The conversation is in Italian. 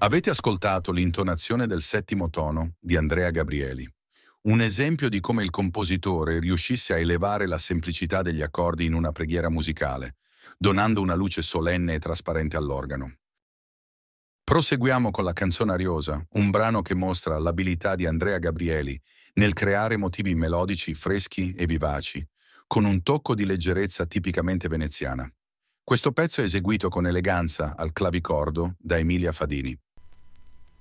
Avete ascoltato l'intonazione del settimo tono di Andrea Gabrieli, un esempio di come il compositore riuscisse a elevare la semplicità degli accordi in una preghiera musicale, donando una luce solenne e trasparente all'organo. Proseguiamo con la canzone Ariosa, un brano che mostra l'abilità di Andrea Gabrieli nel creare motivi melodici freschi e vivaci, con un tocco di leggerezza tipicamente veneziana. Questo pezzo è eseguito con eleganza al clavicordo da Emilia Fadini.